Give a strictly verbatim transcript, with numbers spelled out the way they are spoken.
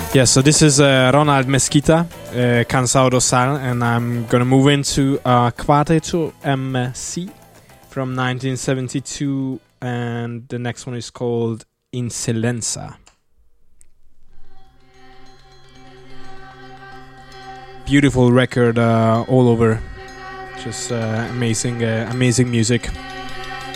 Yeah, so this is uh, Ronald Mesquita, uh, Cansado do Sal, and I'm gonna move into uh, Quarteto M C from nineteen seventy-two, and the next one is called In Silenza. Beautiful record uh, all over, just uh, amazing, uh, amazing music.